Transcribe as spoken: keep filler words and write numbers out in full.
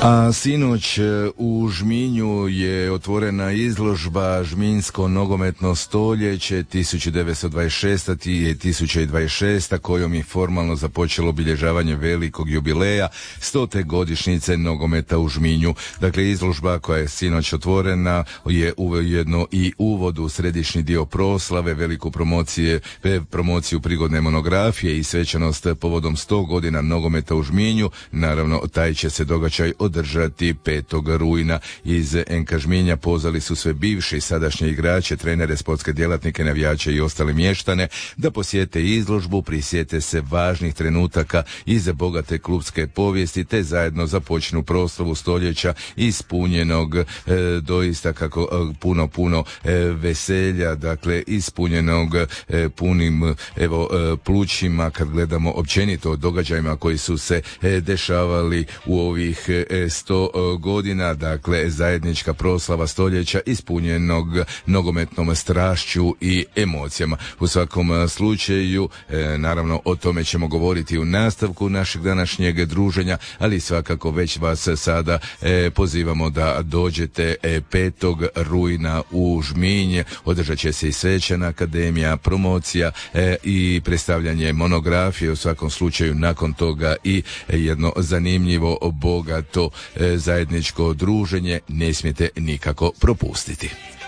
A sinoć u Žminju je otvorena izložba Žminjsko nogometno stoljeće tisuću devetsto dvadeset šesta i tisuću dvadeset šesta kojom je formalno započelo obilježavanje velikog jubileja stote godišnjice nogometa u Žminju. Dakle, izložba koja je sinoć otvorena je ujedno i uvod u središnji dio proslave, veliku promocije, promociju prigodne monografije i svečanost povodom sto godina nogometa u Žminju. Naravno, taj će se događaj održati petog rujna. Iz en ka Žminja pozvali su sve bivše i sadašnje igrače, trenere, sportske djelatnike, navijače i ostale mještane da posjete izložbu, prisjete se važnih trenutaka iz bogate klubske povijesti te zajedno započnu proslavu stoljeća ispunjenog e, doista kako e, puno puno e, veselja, dakle ispunjenog e, punim evo e, plućima kad gledamo općenito o događajima koji su se e, dešavali u ovih e, sto godina, dakle zajednička proslava stoljeća ispunjenog nogometnom strašću i emocijama. U svakom slučaju, e, naravno o tome ćemo govoriti u nastavku našeg današnjeg druženja, ali svakako već vas sada e, pozivamo da dođete e, petog rujna u Žminj. Održat će se i svečana akademija, promocija e, i predstavljanje monografije. U svakom slučaju nakon toga i jedno zanimljivo, bogato e, zajedničko druženje ne smijete nikako propustiti.